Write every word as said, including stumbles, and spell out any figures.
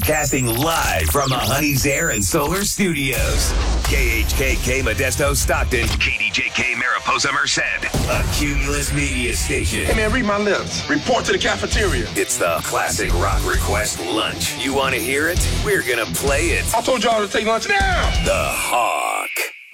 Casting live from the Honey's Air and Solar Studios. K H K K Modesto Stockton. K D J K Mariposa Merced. A Cumulus Media Station. Hey man, read my lips. Report to the cafeteria. It's the Classic Rock Request Lunch. You want to hear it? We're going to play it. I told y'all to take lunch now. The Hog.